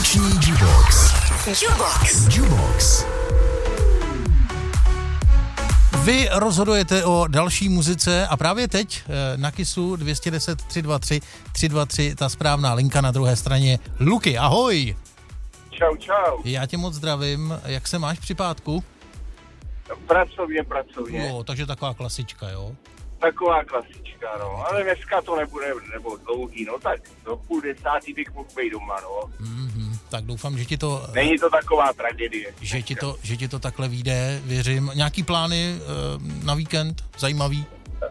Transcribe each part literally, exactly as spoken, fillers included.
Noční Jukebox. Jukebox. Jukebox. Vy rozhodujete o další muzice a právě teď na Kissu dvě stě deset tři dva tři tři dva tři ta správná linka, na druhé straně Luky. Ahoj. Čau, čau. Já tě moc zdravím. Jak se máš při pátku? Pracovně, pracovně. Jo, takže taková klasička, jo? Taková klasička, no. Ale dneska to nebude, nebo dlouhý, no tak do půl desátý bych mohl být doma, no. Mm-hmm. Tak doufám, že ti to... Není to taková tragédie. Že ti to, že ti to takhle vyjde, věřím. Nějaký plány uh, na víkend? Zajímavý?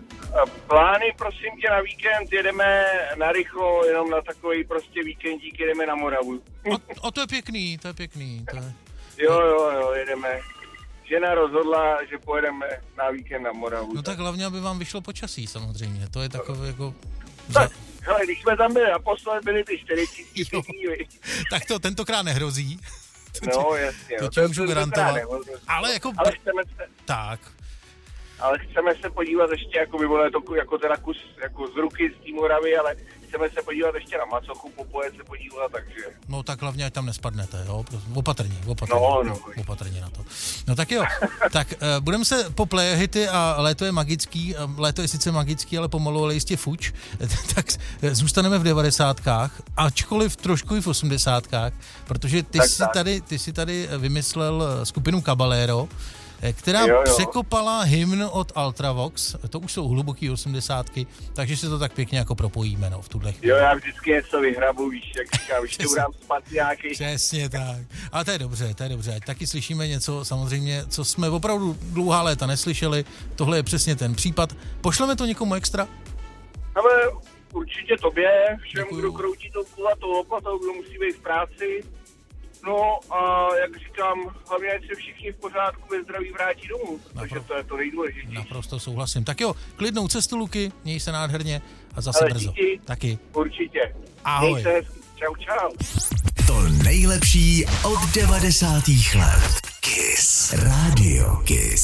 Plány, prosím tě, na víkend jedeme na rychlo, jenom na takový prostě víkendík jedeme na Moravu. A, a to je pěkný, to je pěkný. To je... Jo, jo, jo, jedeme. Žena rozhodla, že pojedeme na víkend na Moravu. No tak hlavně, aby vám vyšlo počasí samozřejmě, to je takové jako... Tak, hele, když jsme tam byli naposled, byly ty čtyřicítky chvíli. Tak to tentokrát nehrozí. No, jasně. To ti můžu garantovat. Ale jako... Ale chceme se... Tak. Ale chceme se podívat ještě, jako by bylo to jako teda kus jako z ruky z té Moravy, ale chceme se podívat ještě na Macochu, Popoje se podívat, takže... No tak hlavně, ať tam nespadnete, jo? Opatrně, opatrně. No, no. Opatrně na to. No tak jo, tak uh, budeme se po playlity a léto je magický, léto je sice magický, ale pomalu, ale jistě fuč, tak zůstaneme v devadesátkách, ačkoliv trošku i v osmdesátkách, protože ty, tak, jsi, tak. Tady, ty jsi tady vymyslel skupinu Caballero, která jo, jo. překopala hymn od Ultravox, to už jsou hluboký osmdesátky, takže se to tak pěkně jako propojíme, no, v tuhle chvíli. Jo, já vždycky něco vyhrabu, víš, jak říkám, už to udám spát nějaký. Přesně tak. A to je dobře, to je dobře, ať taky slyšíme něco, samozřejmě, co jsme opravdu dlouhá léta neslyšeli, tohle je přesně ten případ. Pošleme to někomu extra? Ale určitě tobě, všem, Děkuju. Kdo kroutí to kulatou lopatou, kdo musí být v práci. No a jak říkám, hlavně ať se všichni v pořádku ve zdraví vrátí domů, protože Napro- to je to nejdůležitější. Naprosto souhlasím. Tak jo, klidnou cestu, Luky, měj se nádherně a zase Ale brzo. díky. Taky. Určitě. Ahoj. Měj se hezky. Čau, čau. To nejlepší od devadesátých let. Kiss. Radio Kiss.